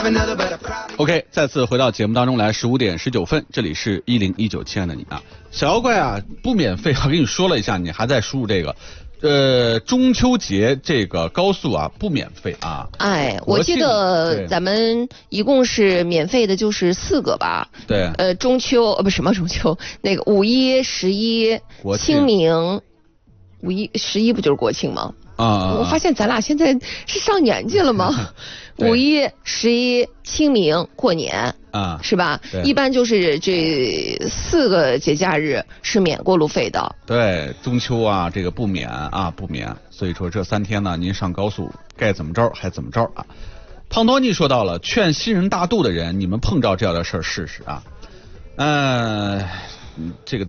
OK， 再次回到节目当中来，15点19分，这里是1019，亲爱的你啊，小妖怪啊，不免费，我跟你说了一下，你还在输入这个。中秋节这个高速啊不免费啊。 哎，我记得咱们一共是免费的，就是4个吧。 对。 中秋不什么中秋，那个5一、11、清明，5一、11不就是国庆吗？啊！我发现咱俩现在是上年纪了吗？5一、11、清明、过年啊，是吧？一般就是这4个节假日是免过路费的。 对，中秋啊，这个不免啊，不免。所以说这3天呢，您上高速该怎么着还怎么着啊。胖多尼说到了，劝新人大度的人，你们碰着这样的事儿试试啊。这个